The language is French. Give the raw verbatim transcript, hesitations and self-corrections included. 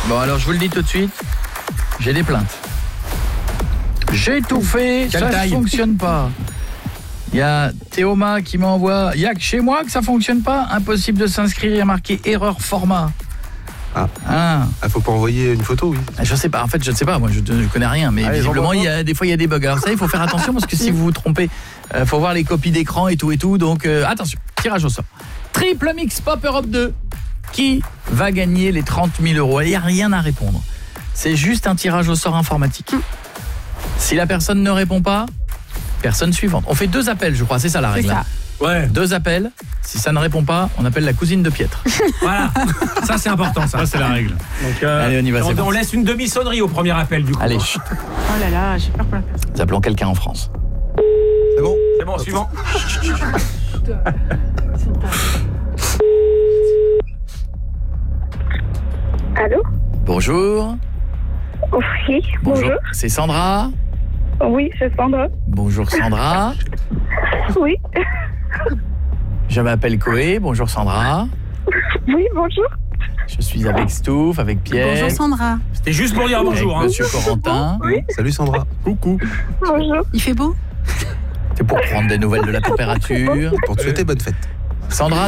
Bon, alors je vous le dis tout de suite, j'ai des plaintes. J'ai tout fait, Quelle ça taille ne fonctionne pas. Il y a Théoma qui m'envoie, il y a que chez moi que ça fonctionne pas, impossible de s'inscrire, il y a marqué erreur format. Ah. Ah. Ah, faut pas envoyer une photo, oui. Je sais pas, en fait, je ne sais pas, moi je ne connais rien, mais Allez, visiblement, il y a, des fois, il y a des bugs. Alors ça, il faut faire attention parce que si vous vous trompez, il euh, faut voir les copies d'écran et tout et tout. Donc, euh, attention, tirage au sort. Triple Mix Pop Europe deux. Qui va gagner les trente mille euros? Il n'y a rien à répondre. C'est juste un tirage au sort informatique. Si la personne ne répond pas, personne suivante. On fait deux appels, je crois, c'est ça la règle. C'est ça. Ouais. Deux appels, si ça ne répond pas, on appelle la cousine de Pietre. Voilà. Ça c'est important ça. Ça c'est la règle. Donc euh, Allez, on y va, c'est on, on parti. laisse une demi-sonnerie au premier appel du coup. Allez, chut. Oh là là, j'ai peur pour la personne. Nous appelons quelqu'un en France. C'est bon. C'est bon, suivant. Allô? Bonjour. Oui, bonjour. C'est Sandra. Oui, c'est Sandra. Bonjour Sandra. Oui. Je m'appelle Koé. Bonjour Sandra. Oui, bonjour. Je suis avec Stouff, avec Pierre. Bonjour Sandra. C'était juste pour dire avec bonjour. Hein. Monsieur Corentin. Oui. Salut Sandra. Coucou. Bonjour. Il fait beau? C'est pour prendre des nouvelles de la température. Pour te souhaiter bonne fête. Sandra,